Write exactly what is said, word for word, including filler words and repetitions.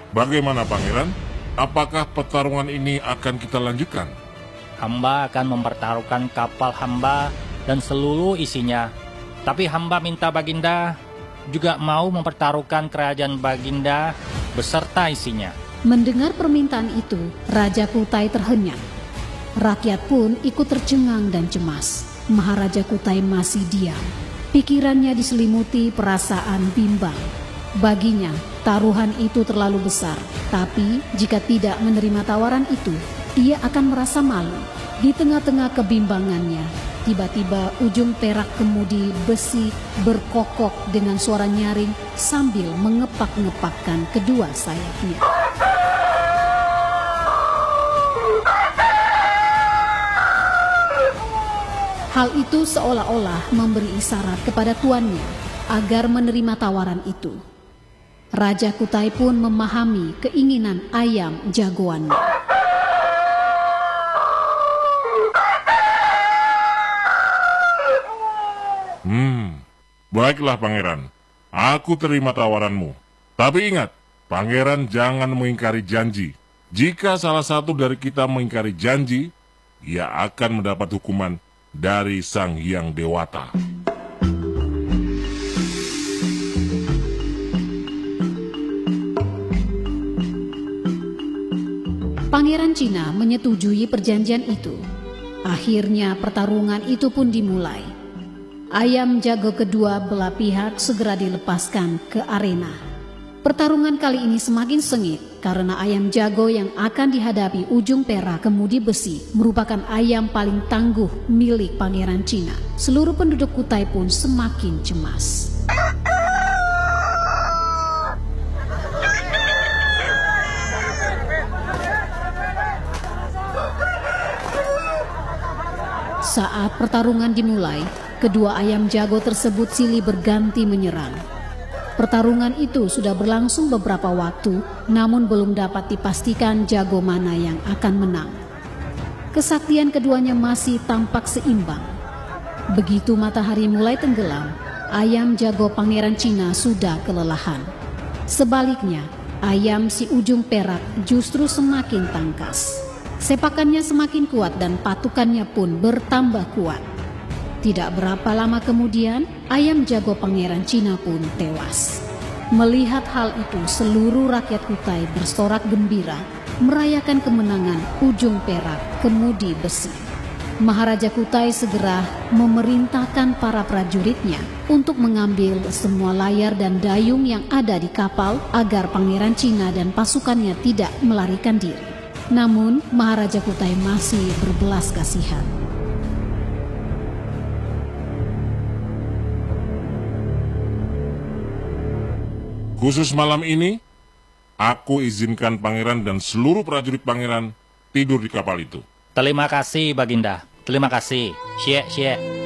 Bagaimana Pangeran? Apakah pertarungan ini akan kita lanjutkan? Hamba akan mempertaruhkan kapal hamba dan seluruh isinya. Tapi hamba minta Baginda juga mau mempertaruhkan kerajaan Baginda beserta isinya. Mendengar permintaan itu, Raja Kutai terhenyak. Rakyat pun ikut tercengang dan cemas. Maharaja Kutai masih diam. Pikirannya diselimuti perasaan bimbang. Baginya, taruhan itu terlalu besar. Tapi, jika tidak menerima tawaran itu, ia akan merasa malu. Di tengah-tengah kebimbangannya, tiba-tiba ujung perak kemudi besi berkokok dengan suara nyaring sambil mengepak-ngepakkan kedua sayapnya. Hal itu seolah-olah memberi isyarat kepada tuannya agar menerima tawaran itu. Raja Kutai pun memahami keinginan ayam jagoannya. Hmm, baiklah Pangeran. Aku terima tawaranmu. Tapi ingat, Pangeran jangan mengingkari janji. Jika salah satu dari kita mengingkari janji, ia akan mendapat hukuman dari Sang Hyang Dewata. Pangeran Cina menyetujui perjanjian itu. Akhirnya pertarungan itu pun dimulai. Ayam jago kedua belah pihak segera dilepaskan ke arena. Pertarungan kali ini semakin sengit karena ayam jago yang akan dihadapi ujung perak kemudi besi merupakan ayam paling tangguh milik Pangeran Cina. Seluruh penduduk Kutai pun semakin cemas. Saat pertarungan dimulai, kedua ayam jago tersebut silih berganti menyerang. Pertarungan itu sudah berlangsung beberapa waktu, namun belum dapat dipastikan jago mana yang akan menang. Kesaktian keduanya masih tampak seimbang. Begitu matahari mulai tenggelam, ayam jago Pangeran Cina sudah kelelahan. Sebaliknya, ayam si ujung perak justru semakin tangkas. Sepakannya semakin kuat dan patukannya pun bertambah kuat. Tidak berapa lama kemudian, ayam jago Pangeran Cina pun tewas. Melihat hal itu, seluruh rakyat Kutai bersorak gembira, merayakan kemenangan ujung perak kemudi besi. Maharaja Kutai segera memerintahkan para prajuritnya untuk mengambil semua layar dan dayung yang ada di kapal agar Pangeran Cina dan pasukannya tidak melarikan diri. Namun, Maharaja Kutai masih berbelas kasihan. Khusus malam ini, aku izinkan Pangeran dan seluruh prajurit Pangeran tidur di kapal itu. Terima kasih Baginda. Terima kasih. Syek, syek.